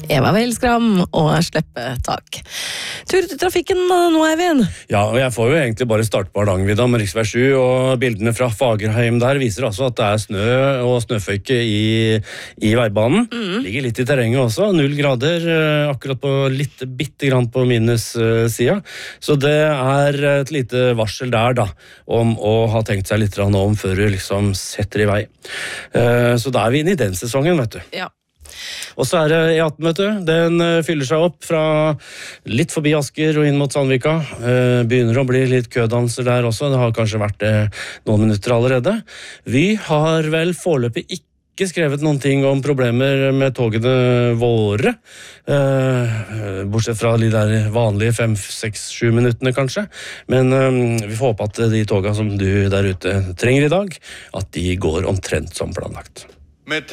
Eva Wellskram og Sleppetak. Tur til trafikken nå, Eivind. Ja, og jeg får jo egentlig bare starte på Hardangervidda med riksvei 7, og bildene fra Fagerheim der viser altså at det er snø og snøføyke i veibanen. Ligger litt i terrenget også, 0 grader, akkurat på bitte grann på minussida. Så det er et lite varsel der da, om å ha tenkt seg litt om før du liksom setter i vei. Så da er vi inne i den sesongen, vet du. Ja. Og så er det E18, vet du. Den fyller seg opp fra litt forbi Asker og inn mot Sandvika. Begynner å bli litt kødanser der også. Det har kanskje vært noen minutter allerede. Vi har vel foreløpig ikke skrevet noen ting om problemer med togene våre. Bortsett fra de der vanlige 5, 6, 7 minuttene kanskje. Men vi får håpe at de togene som du der ute trenger i dag, at de går omtrent som planlagt. Med